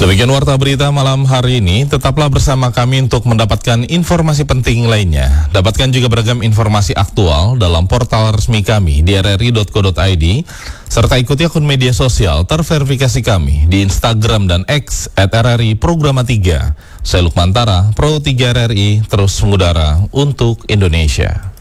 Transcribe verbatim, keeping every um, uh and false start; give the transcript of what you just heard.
Demikian warta berita malam hari ini. Tetaplah bersama kami untuk mendapatkan informasi penting lainnya. Dapatkan juga beragam informasi aktual dalam portal resmi kami di r r i dot co dot i d, serta ikuti akun media sosial terverifikasi kami di Instagram dan X at r r i programa tiga. Saya Lukman Tara, Pro tiga R R I, terus mengudara untuk Indonesia.